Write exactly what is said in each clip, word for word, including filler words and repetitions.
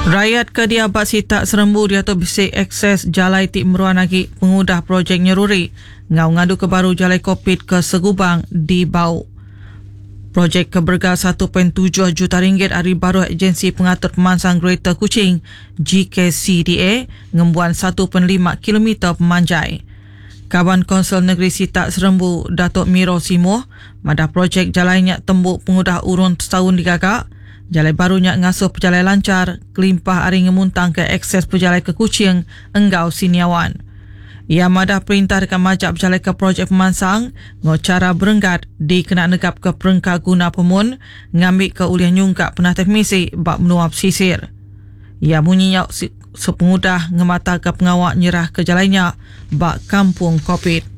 Rakyat ke Diabat Sitak Serembu diatur bisik akses jalai Tik Meruan lagi pengudah projek Nyeruri ngau ngadu ke baru jalai Kopit ke Segubang di Bau. Projek kebergal satu perpuluhan tujuh juta ringgit hari baru agensi pengatur pemansang Greater Kuching G K C D A ngembuan satu perpuluhan lima kilometer pemanjai. Kaban Konsel Negeri Sitak Serembu Datuk Miro Simoh madah projek jalainya tembuk pengudah urun setahun digagak. Jalai barunya ngasuh pejalai lancar, kelimpah ari ngemuntang ke akses pejalai ke Kuching, enggau siniawan. Ia madah perintah dekat majak pejalai ke projek pemansang, ngau cara berenggat di kena negap ke perengka guna pemun, ngambil ke uliah nyungkak penatih misi bak menuap sisir. Ia bunyinya sepengudah ngemata ke pengawak nyerah ke jalainya bak kampung Kopit.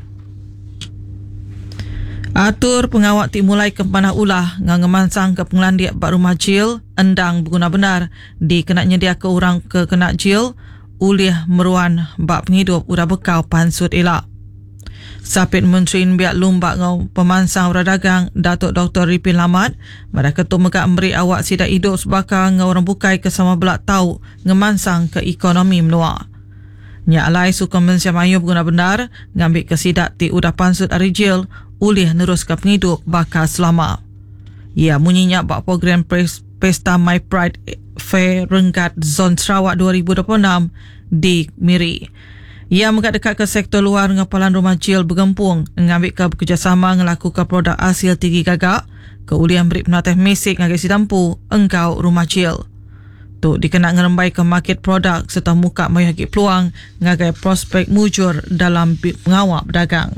Atur pengawak ti mulai ke panah ulah ngangemansang ke pengelandiak bak rumah jil endang berguna benar di kena nyedia ke orang ke kena jil uliah meruan bak penghidup udah bekau pansut elak. Sapit Menteri Biak Lumbak ngau pemansang Radagang Datuk Doktor Ripin Lamat pada ketua megak memberi awak sidak hidup sebakar ngau orang bukai ke sama belak tau ngemansang ke ekonomi menua. Nyak alai suka mensiam ayu berguna benar ngambil ke sidak ti udah pansut ari jil ulih nerus ke penghidup bakal selama. Ia munyinya bak program Pesta My Pride Fair Renggat Zon Sarawak dua ribu dua puluh enam di Miri. Ia mengat dekat ke sektor luar ngapalan rumah jil bergempung ngambil ke bekerjasama ngelakukan produk hasil tinggi gagak ke ulian beri penatih mesik ngagai sidampu engkau rumah jil. Tu dikenal ngerembai ke market produk serta muka mayagi peluang ngagai prospek mujur dalam pengawak berdagang.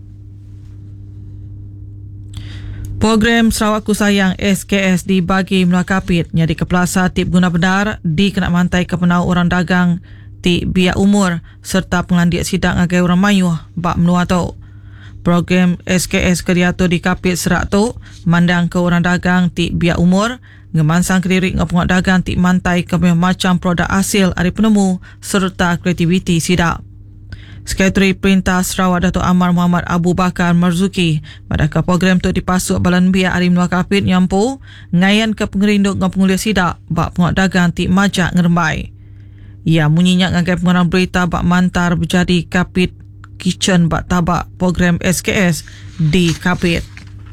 Program Sarawak Ku Sayang S K S dibagi melalui Kapit nyadi kepelasa tip guna benar di kena mantai ke penau orang dagang ti biak umur serta pengelandiak sidak ngagai orang mayuh bak menua tu. Program S K S kediatur di Kapit serak tu mandang ke orang dagang ti biak umur ngemansang kediri ngapungak dagang ti mantai ke macam produk hasil ari penemu serta kreativiti sidak. Sekretari Perintah Sarawak Datuk Amar Muhammad Abu Bakar Marzuki pada ke program tu dipasuk balan biak ari menua Kapit nyampu ngayan ke pengerinduk ngau penguliah sidak bak pengak dagang ti majak ngerembai. Ia munyinya ngagai pengarang berita bak mantar berjadi Kapit Kitchen bak tabak program S K S di Kapit.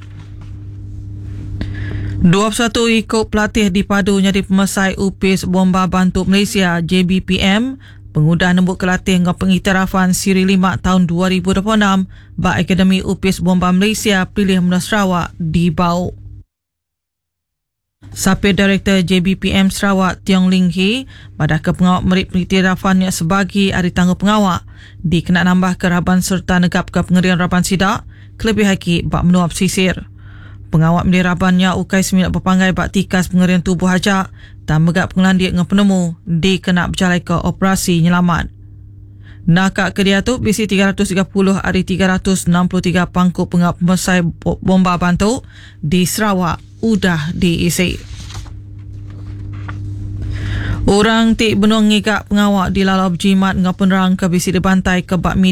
dua puluh satu ikut pelatih dipadu nyadi pemesai Upis Bomba Bantu Malaysia J B P M pengudah nembuk kelatih ngau pengiktirafan Siri lima tahun dua ribu dua puluh enam bak Akademi Upis Bomba Malaysia pilih Menua Sarawak di Bau. Sapir Direktur J B P M Sarawak Tiong Ling Hee pada ke pengawak merit pengikhtirafannya sebagi hari tangguh pengawak di kena nambah ke raban serta negap ke pengerian raban sidak kelebih haki bak menuap sisir. Pengawak mendi rabannya ukai sembilan berpanggai bak tikas pengerian tubuh hajak dan megap pengelandiak dengan penemu di kena berjalai ke operasi nyelamat. Nakak ke dia tu bisi tiga ratus tiga puluh hari tiga ratus enam puluh tiga pangkuk pengawak pemesai bomba bantu di Sarawak udah diisi. Orang tik benung ngigak pengawak di lalau berjimat ngau penerang ke bisi dibantai ke bak